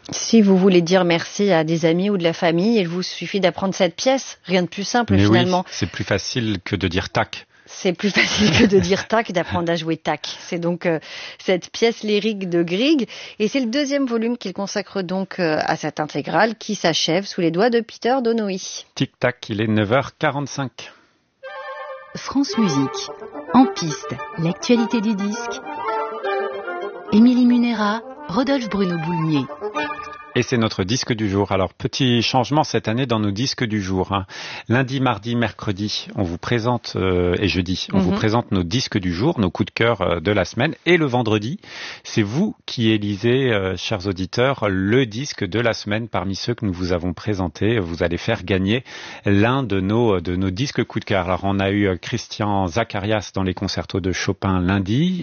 Si vous voulez dire merci à des amis ou de la famille, il vous suffit d'apprendre cette pièce. Rien de plus simple finalement. Oui, c'est plus facile que de dire tac. C'est plus facile que de dire tac, d'apprendre à jouer tac. C'est donc cette pièce lyrique de Grieg. Et c'est le deuxième volume qu'il consacre donc à cette intégrale qui s'achève sous les doigts de Peter Donohue. Tic-tac, il est 9h45. France Musique. En piste, l'actualité du disque. Émilie Munera, Rodolphe Bruno-Boulmier. Et c'est notre disque du jour. Alors, petit changement cette année dans nos disques du jour. Lundi, mardi, mercredi, on vous présente, et jeudi, on vous présente nos disques du jour, nos coups de cœur de la semaine. Et le vendredi, c'est vous qui élisez, chers auditeurs, le disque de la semaine parmi ceux que nous vous avons présentés. Vous allez faire gagner l'un de nos disques coups de cœur. Alors, on a eu Christian Zacharias dans les concertos de Chopin lundi.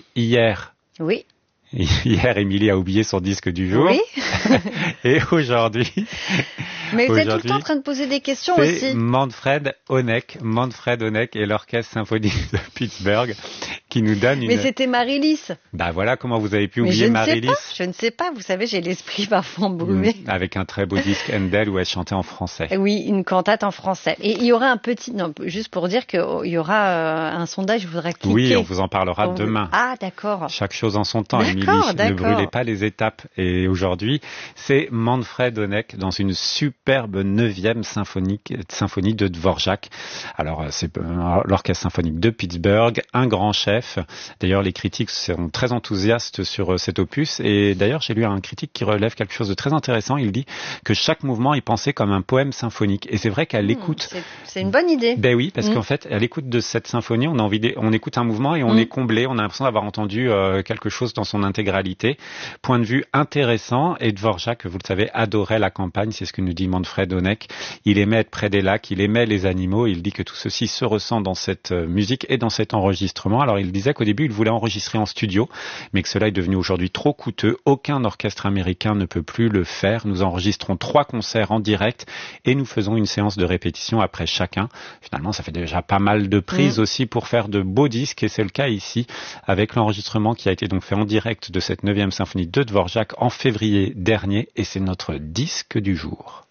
Oui. Hier, Émilie a oublié son disque du jour. Oui. Et aujourd'hui... Mais vous êtes tout le temps en train de poser des questions aussi. C'est Manfred Honeck et l'Orchestre Symphonique de Pittsburgh qui nous donne une... Mais c'était Marie-Lys. Bah voilà comment vous avez pu oublier Marie-Lys. Je ne sais pas, vous savez, j'ai l'esprit parfois embrumé. Avec un très beau disque Handel où elle chantait en français. Oui, une cantate en français. Et il y aura juste pour dire qu'il y aura un sondage, je voudrais cliquer. Oui, on vous en parlera demain. Ah, d'accord. Chaque chose en son temps, Émilie. Ne brûlez pas les étapes. Et aujourd'hui, c'est Manfred Honeck dans une superbe 9e symphonie de Dvorak. Alors, c'est l'Orchestre Symphonique de Pittsburgh, un grand chef. D'ailleurs, les critiques sont très enthousiastes sur cet opus. Et d'ailleurs, j'ai lu un critique qui relève quelque chose de très intéressant. Il dit que chaque mouvement est pensé comme un poème symphonique. Et c'est vrai qu'à l'écoute... C'est une bonne idée. Ben oui, parce qu'en fait, à l'écoute de cette symphonie, on écoute un mouvement et on est comblé. On a l'impression d'avoir entendu quelque chose dans son intégralité. Point de vue intéressant. Et Dvorak, vous le savez, adorait la campagne. C'est ce que nous dit Manfred Honeck. Il aimait être près des lacs, il aimait les animaux. Il dit que tout ceci se ressent dans cette musique et dans cet enregistrement. Alors, il disait qu'au début, il voulait enregistrer en studio, mais que cela est devenu aujourd'hui trop coûteux. Aucun orchestre américain ne peut plus le faire. Nous enregistrons 3 concerts en direct et nous faisons une séance de répétition après chacun. Finalement, ça fait déjà pas mal de prises aussi pour faire de beaux disques et c'est le cas ici avec l'enregistrement qui a été donc fait en direct de cette 9e symphonie de Dvorak en février dernier et c'est notre disque du jour.